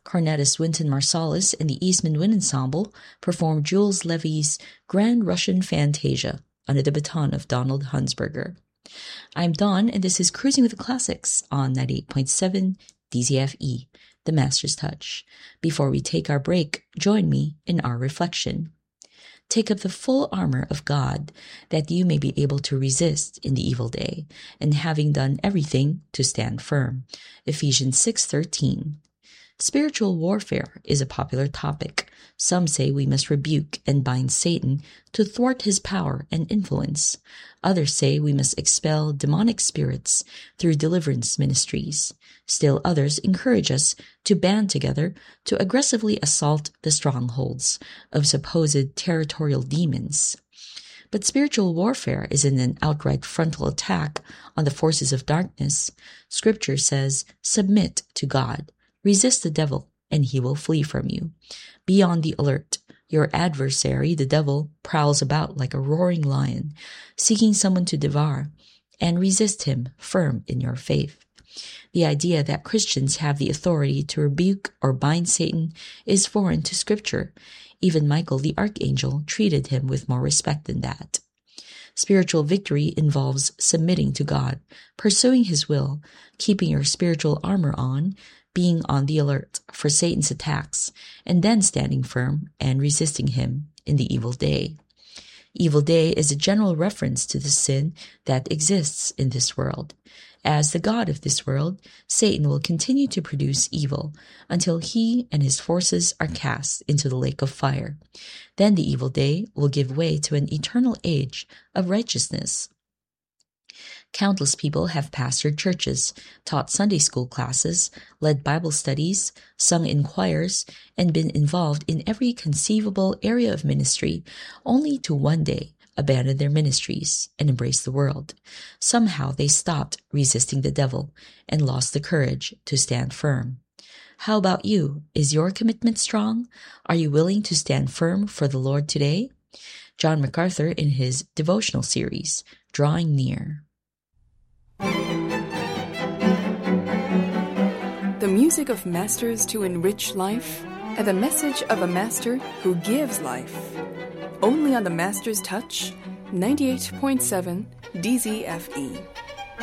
Cornetis Wynton Marsalis and the Eastman Wind Ensemble performed Jules Levy's Grand Russian Fantasia under the baton of Donald Hunsberger. I'm Dawn, and this is Cruising with the Classics on 98.7 DZFE, The Master's Touch. Before we take our break, join me in our reflection. Take up the full armor of God, that you may be able to resist in the evil day, and having done everything, to stand firm. Ephesians 6:13. Spiritual warfare is a popular topic. Some say we must rebuke and bind Satan to thwart his power and influence. Others say we must expel demonic spirits through deliverance ministries. Still others encourage us to band together to aggressively assault the strongholds of supposed territorial demons. But spiritual warfare isn't an outright frontal attack on the forces of darkness. Scripture says, submit to God. Resist the devil, and he will flee from you. Be on the alert. Your adversary, the devil, prowls about like a roaring lion, seeking someone to devour, and resist him firm in your faith. The idea that Christians have the authority to rebuke or bind Satan is foreign to Scripture. Even Michael the archangel treated him with more respect than that. Spiritual victory involves submitting to God, pursuing his will, keeping your spiritual armor on, being on the alert for Satan's attacks, and then standing firm and resisting him in the evil day. Evil day is a general reference to the sin that exists in this world. As the god of this world, Satan will continue to produce evil until he and his forces are cast into the lake of fire. Then the evil day will give way to an eternal age of righteousness. Countless people have pastored churches, taught Sunday school classes, led Bible studies, sung in choirs, and been involved in every conceivable area of ministry, only to one day abandon their ministries and embrace the world. Somehow they stopped resisting the devil and lost the courage to stand firm. How about you? Is your commitment strong? Are you willing to stand firm for the Lord today? John MacArthur in his devotional series, Drawing Near. The music of masters to enrich life, and the message of a master who gives life. Only on the Master's Touch, 98.7 DZFE.